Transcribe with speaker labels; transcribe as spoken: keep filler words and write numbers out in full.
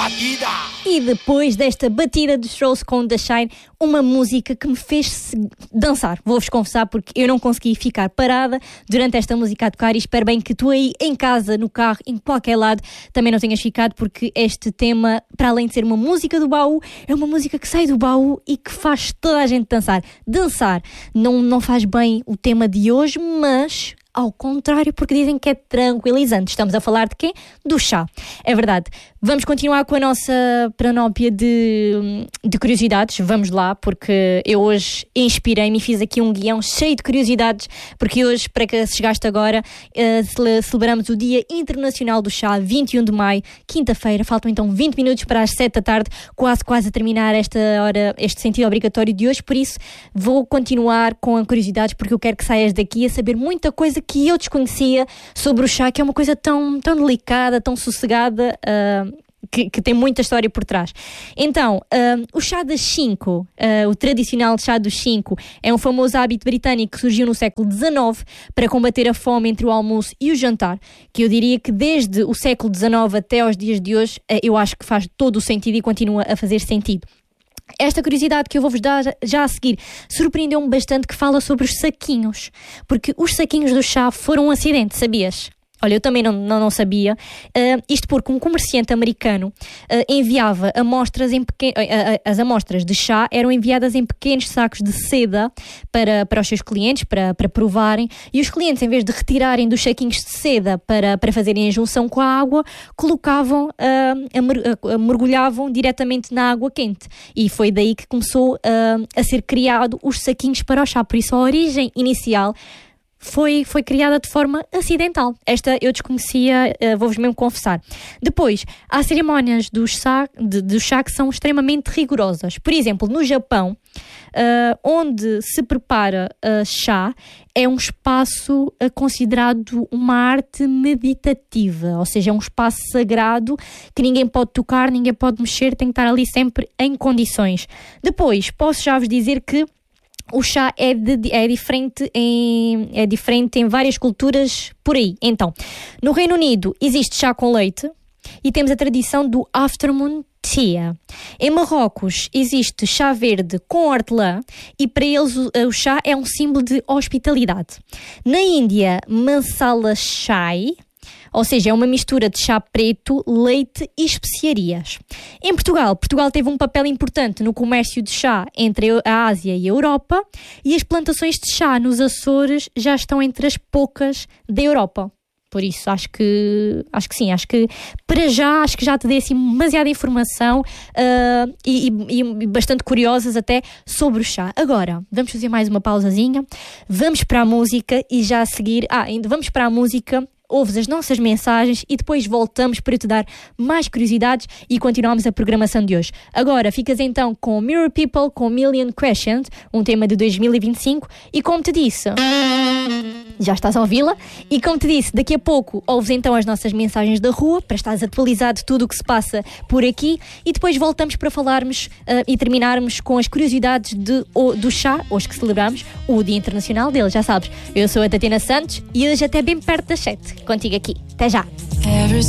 Speaker 1: batida!
Speaker 2: E depois desta batida dos Strokes com The Shine, uma música que me fez dançar. Vou-vos confessar porque eu não consegui ficar parada durante esta música a tocar e espero bem que tu aí em casa, no carro, em qualquer lado, também não tenhas ficado, porque este tema, para além de ser uma música do baú, é uma música que sai do baú e que faz toda a gente dançar. Dançar não, não faz bem o tema de hoje, mas... ao contrário, porque dizem que é tranquilizante. Estamos a falar de quê? Do chá. É verdade. Vamos continuar com a nossa panóplia de, de curiosidades. Vamos lá, porque eu hoje inspirei-me e fiz aqui um guião cheio de curiosidades, porque hoje, para que chegaste agora, uh, celebramos o Dia Internacional do Chá, vinte e um de maio, quinta-feira. Faltam então vinte minutos para as sete da tarde, quase quase a terminar esta hora, este sentido obrigatório de hoje. Por isso, vou continuar com a curiosidades, porque eu quero que saias daqui a saber muita coisa que eu desconhecia sobre o chá, que é uma coisa tão, tão delicada, tão sossegada, uh, que, que tem muita história por trás. Então, uh, o chá das cinco, uh, o tradicional chá dos cinco, é um famoso hábito britânico que surgiu no século dezenove para combater a fome entre o almoço e o jantar, que eu diria que desde o século dezenove até aos dias de hoje, uh, eu acho que faz todo o sentido e continua a fazer sentido. Esta curiosidade que eu vou-vos dar já a seguir surpreendeu-me bastante, que fala sobre os saquinhos, porque os saquinhos do chá foram um acidente, sabias? Olha, eu também não, não, não sabia. Uh, isto porque um comerciante americano uh, enviava amostras em pequen... uh, uh, as amostras de chá eram enviadas em pequenos sacos de seda para, para os seus clientes, para, para provarem, e os clientes, em vez de retirarem dos saquinhos de seda para, para fazerem a junção com a água, colocavam, uh, a, mergulhavam diretamente na água quente. E foi daí que começou uh, a ser criado os saquinhos para o chá. Por isso a origem inicial Foi, foi criada de forma acidental. Esta eu desconhecia, uh, vou-vos mesmo confessar. Depois, há cerimónias do chá, de, do chá que são extremamente rigorosas. Por exemplo, no Japão, uh, onde se prepara uh, chá, é um espaço uh, considerado uma arte meditativa. Ou seja, é um espaço sagrado que ninguém pode tocar, ninguém pode mexer, tem que estar ali sempre em condições. Depois, posso já vos dizer que o chá é, de, é, diferente em, é diferente em várias culturas por aí. Então, no Reino Unido existe chá com leite e temos a tradição do afternoon tea. Em Marrocos existe chá verde com hortelã e para eles o, o chá é um símbolo de hospitalidade. Na Índia, masala chai, ou seja, é uma mistura de chá preto, leite e especiarias. Em Portugal, Portugal teve um papel importante no comércio de chá entre a Ásia e a Europa, e as plantações de chá nos Açores já estão entre as poucas da Europa. Por isso, acho que, acho que sim, acho que para já, acho que já te dei assim demasiada informação uh, e, e, e bastante curiosas até sobre o chá. Agora, vamos fazer mais uma pausazinha, vamos para a música e já a seguir, ah, ainda vamos para a música, ouves as nossas mensagens e depois voltamos para te dar mais curiosidades e continuamos a programação de hoje. Agora ficas então com Mirror People, com Million Questions, um tema de dois mil e vinte e cinco, e como te disse, já estás a ouvi-la, e como te disse, daqui a pouco ouves então as nossas mensagens da rua, para estares atualizado de tudo o que se passa por aqui, e depois voltamos para falarmos uh, e terminarmos com as curiosidades de, o, do chá, hoje que celebramos o Dia Internacional dele, já sabes. Eu sou a Tatiana Santos e hoje até bem perto das sete, contigo aqui. Até já!